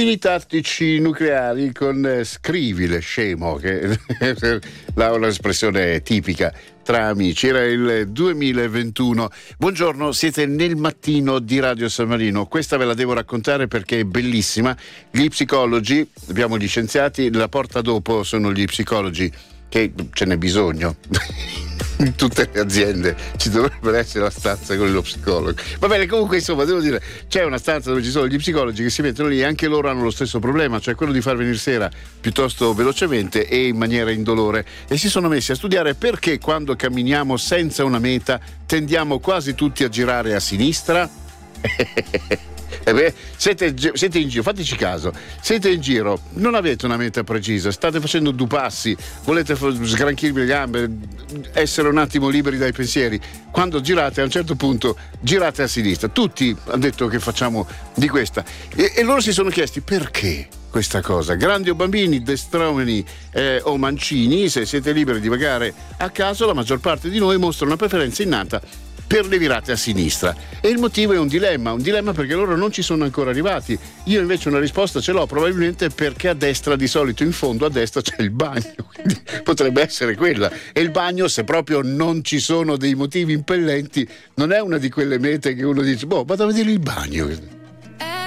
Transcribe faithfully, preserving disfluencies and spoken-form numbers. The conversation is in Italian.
missili tattici nucleari con eh, scrivile scemo, che la l'espressione tipica tra amici. Era il duemilaventuno. Buongiorno, siete nel mattino di Radio San Marino. Questa ve la devo raccontare perché è bellissima. Gli psicologi, abbiamo gli scienziati, la porta dopo sono gli psicologi, che ce n'è bisogno. In tutte le aziende ci dovrebbe essere la stanza con lo psicologo. Va bene, comunque insomma devo dire, c'è una stanza dove ci sono gli psicologi che si mettono lì e anche loro hanno lo stesso problema, cioè quello di far venire sera piuttosto velocemente e in maniera indolore, e si sono messi a studiare perché quando camminiamo senza una meta tendiamo quasi tutti a girare a sinistra. Eh beh, siete, siete in giro, fateci caso, siete in giro, non avete una meta precisa, state facendo due passi, volete sgranchirvi le gambe, essere un attimo liberi dai pensieri. Quando girate, a un certo punto girate a sinistra. Tutti hanno detto che facciamo di questa, e, e loro si sono chiesti perché questa cosa. Grandi o bambini, destromeni eh, o mancini, se siete liberi di vagare a caso, la maggior parte di noi mostra una preferenza innata per le virate a sinistra, e il motivo è un dilemma, un dilemma perché loro non ci sono ancora arrivati. Io invece una risposta ce l'ho, probabilmente perché a destra, di solito in fondo a destra c'è il bagno, quindi potrebbe essere quella, e il bagno, se proprio non ci sono dei motivi impellenti, non è una di quelle mete che uno dice boh, vado a vedere il bagno.